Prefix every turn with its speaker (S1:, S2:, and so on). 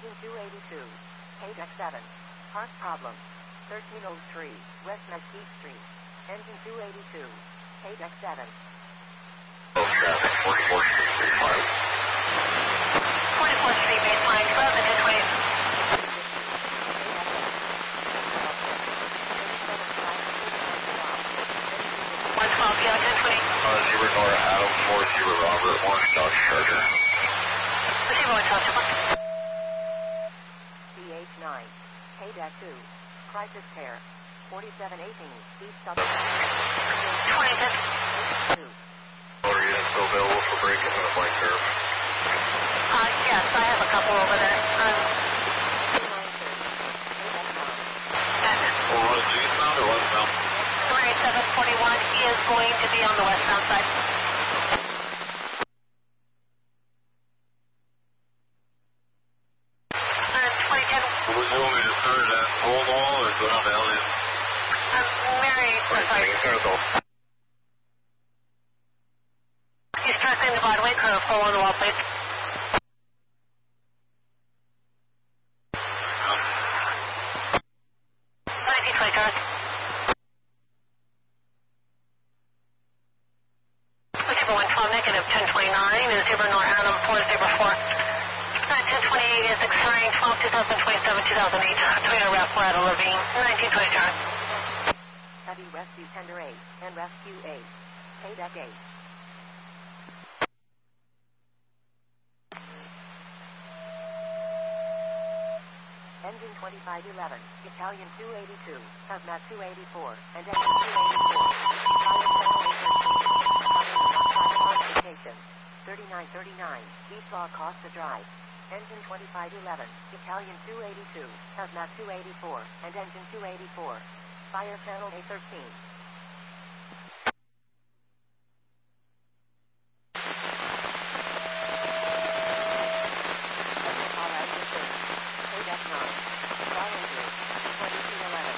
S1: Engine 282. KDEC 7. Park problem. 1303 West Mesquite Street. Engine 282. KDEC 7.
S2: Traffic, 44th Street, 35.
S3: 44th Street, baseline, 12 to 20. 112, yeah, 1020.
S2: 0 Nora Adam, 40 Robert, Orange Dodge Charger.
S3: 0 112,
S1: CH9. KDEC 2. Crisis Care. 4718 East Sub.
S3: 2010.
S1: 2.
S2: Motor unit still available for break-in with a blank curve.
S3: Yes, I have a couple over there.
S1: 2930. KDEC 9.
S2: We'll run it eastbound or westbound?
S3: 38741 is going to be on the westbound side.
S2: What would you want me to start it at Old Wall or go down to Elliott?
S3: Mary, sorry. He's tracking the Broadway curve, full on the wall, please. Negative 1029 is 0 Nor Adam 404. 1028 is expiring 12-2027-2008. Toyota RAV4 Levine, 1920 John.
S1: Heavy Rescue Tender 8 and Rescue 8. KDEC 8. Engine 2511, Italian 282, Hazmat 284, and Engine 284. 3939, East Law Costa Drive. Engine 2511, Italian 282, Hazmat 284, and Engine 284. Fire channel A13. KDEC 9. Charlie 2211.